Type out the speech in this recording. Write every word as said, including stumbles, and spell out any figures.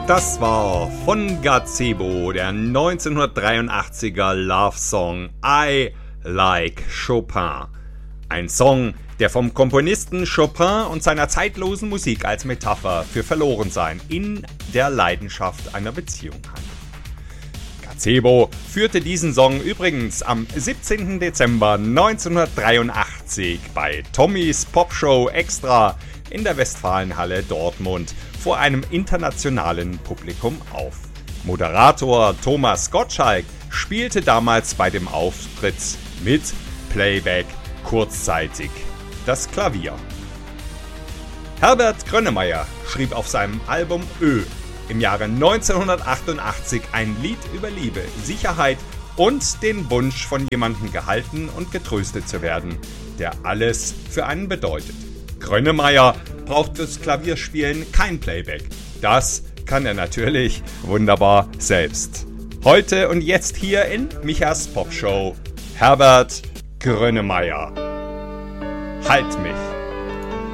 Das war von Gazebo der neunzehnhundertdreiundachtziger Love-Song I Like Chopin. Ein Song, der vom Komponisten Chopin und seiner zeitlosen Musik als Metapher für Verlorensein in der Leidenschaft einer Beziehung handelt. Gazebo führte diesen Song übrigens am siebzehnten Dezember neunzehnhundertdreiundachtzig bei Tommys Popshow Extra in der Westfalenhalle Dortmund vor einem internationalen Publikum auf. Moderator Thomas Gottschalk spielte damals bei dem Auftritt mit Playback kurzzeitig das Klavier. Herbert Grönemeyer schrieb auf seinem Album Ö im Jahre neunzehnhundertachtundachtzig ein Lied über Liebe, Sicherheit und den Wunsch, von jemandem gehalten und getröstet zu werden, der alles für einen bedeutet. Grönemeyer braucht fürs Klavierspielen kein Playback. Das kann er natürlich wunderbar selbst. Heute und jetzt hier in Michas Popshow Herbert Grönemeyer. Halt mich!